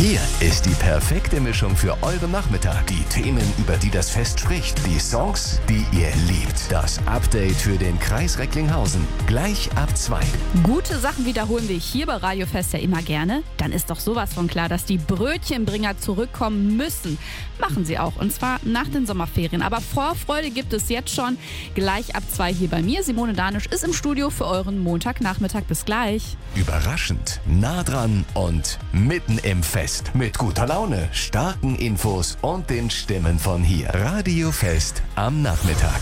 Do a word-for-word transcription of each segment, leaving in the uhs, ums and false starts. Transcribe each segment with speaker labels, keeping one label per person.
Speaker 1: Hier ist die perfekte Mischung für euren Nachmittag. Die Themen, über die das Fest spricht. Die Songs, die ihr liebt. Das Update für den Kreis Recklinghausen. Gleich ab zwei.
Speaker 2: Gute Sachen wiederholen wir hier bei Radio Fest ja immer gerne. Dann ist doch sowas von klar, dass die Brötchenbringer zurückkommen müssen. Machen sie auch, und zwar nach den Sommerferien. Aber Vorfreude gibt es jetzt schon. Gleich ab zwei hier bei mir. Simone Danisch ist im Studio für euren Montagnachmittag. Bis gleich.
Speaker 1: Überraschend, nah dran und mitten im Fest. Mit guter Laune, starken Infos und den Stimmen von hier. Radio Fest am Nachmittag.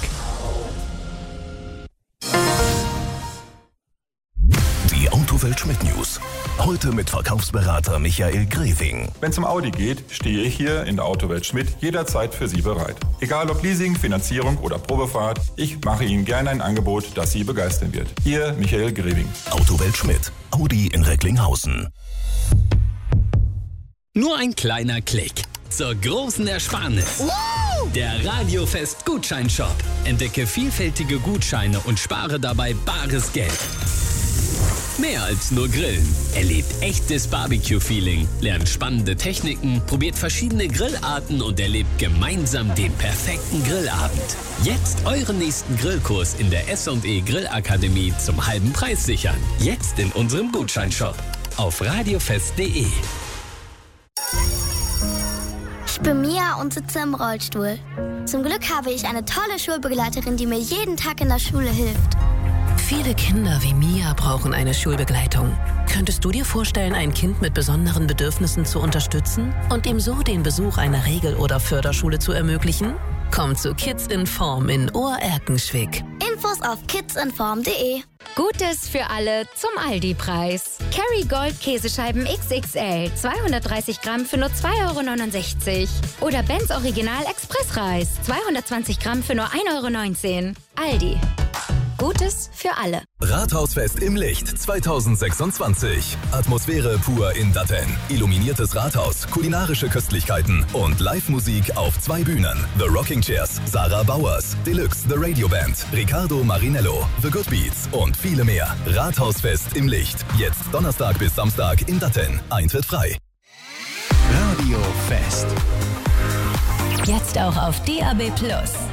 Speaker 3: Die Autowelt Schmidt News. Heute mit Verkaufsberater Michael Greving.
Speaker 4: Wenn es um Audi geht, stehe ich hier in der Autowelt Schmidt jederzeit für Sie bereit. Egal ob Leasing, Finanzierung oder Probefahrt, ich mache Ihnen gerne ein Angebot, das Sie begeistern wird. Ihr Michael Greving.
Speaker 3: Autowelt Schmidt. Audi in Recklinghausen.
Speaker 5: Nur ein kleiner Klick zur großen Ersparnis.
Speaker 6: Wow!
Speaker 5: Der Radio Fest Gutscheinshop. Entdecke vielfältige Gutscheine und spare dabei bares Geld. Mehr als nur Grillen. Erlebt echtes Barbecue-Feeling, lernt spannende Techniken, probiert verschiedene Grillarten und erlebt gemeinsam den perfekten Grillabend. Jetzt euren nächsten Grillkurs in der S und E Grillakademie zum halben Preis sichern. Jetzt in unserem Gutscheinshop auf radiofest punkt de.
Speaker 6: Ich bin Mia und sitze im Rollstuhl. Zum Glück habe ich eine tolle Schulbegleiterin, die mir jeden Tag in der Schule hilft.
Speaker 7: Viele Kinder wie Mia brauchen eine Schulbegleitung. Könntest du dir vorstellen, ein Kind mit besonderen Bedürfnissen zu unterstützen und ihm so den Besuch einer Regel- oder Förderschule zu ermöglichen? Komm zu Kids in Form in Ohr-Erkenschwick.
Speaker 6: Infos auf kidsinform punkt de.
Speaker 8: Gutes für alle zum Aldi-Preis. Kerrygold Käsescheiben X X L, zweihundertdreißig Gramm für nur zwei Euro neunundsechzig. Oder Benz Original Expressreis, zweihundertzwanzig Gramm für nur ein Euro neunzehn. Aldi. Gutes für alle.
Speaker 3: Rathausfest im Licht zweitausendsechsundzwanzig. Atmosphäre pur in Datteln. Illuminiertes Rathaus, kulinarische Köstlichkeiten und Live-Musik auf zwei Bühnen. The Rocking Chairs, Sarah Bauers, Deluxe, The Radio Band, Riccardo Marinello, The Good Beats und viele mehr. Rathausfest im Licht. Jetzt Donnerstag bis Samstag in Datteln. Eintritt frei.
Speaker 1: Radio Fest.
Speaker 9: Jetzt auch auf D A B Plus.